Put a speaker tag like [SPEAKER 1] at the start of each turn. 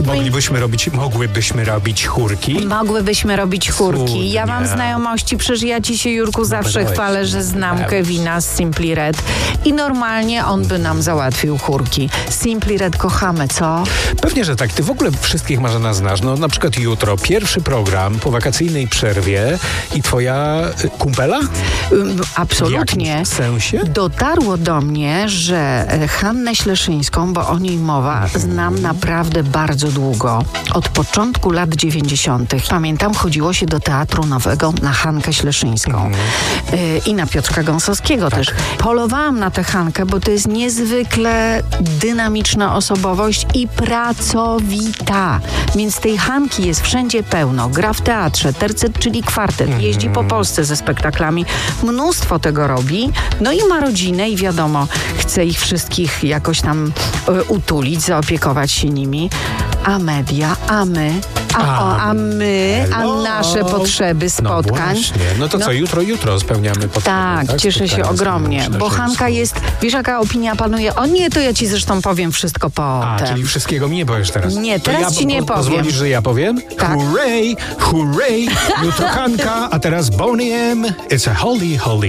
[SPEAKER 1] Mogłybyśmy robić chórki?
[SPEAKER 2] Mogłybyśmy robić chórki.
[SPEAKER 1] Cudnie.
[SPEAKER 2] Ja mam znajomości, przecież ja ci się, Jurku, zawsze chwalę, że znam Kevina z Simply Red i normalnie on by nam załatwił chórki. Simply Red kochamy, co?
[SPEAKER 1] Pewnie, że tak. Ty w ogóle wszystkich, Marzena, znasz. No, na przykład jutro pierwszy program po wakacyjnej przerwie i twoja kumpela?
[SPEAKER 2] Absolutnie.
[SPEAKER 1] W jakim sensie?
[SPEAKER 2] Dotarło do mnie, że Hannę Śleszyńską, bo o niej mowa, znam naprawdę bardzo długo. Od początku lat 90. Pamiętam, chodziło się do Teatru Nowego na Hankę Śleszyńską i na Piotrka Gąsowskiego też. Polowałam na tę Hankę, bo to jest niezwykle dynamiczna osobowość i pracowita. Więc tej Hanki jest wszędzie pełno. Gra w teatrze, tercet, czyli kwartet. Jeździ po Polsce ze spektaklami. Mnóstwo tego robi. No i ma rodzinę i wiadomo, chce ich wszystkich jakoś tam utulić, zaopiekować się nimi. A media, a my, a nasze potrzeby spotkań.
[SPEAKER 1] No właśnie. No to co, jutro spełniamy potrzeby.
[SPEAKER 2] Tak, cieszę się ogromnie, bo Hanka jest, wiesz jaka opinia panuje? O nie, to ja ci zresztą powiem wszystko potem.
[SPEAKER 1] Czyli wszystkiego mi nie powiesz teraz.
[SPEAKER 2] Nie, teraz ci nie powiem.
[SPEAKER 1] Pozwolisz, że ja powiem?
[SPEAKER 2] Tak.
[SPEAKER 1] Hooray, hooray, jutro Hanka, a teraz Boney M. It's a holy, holy.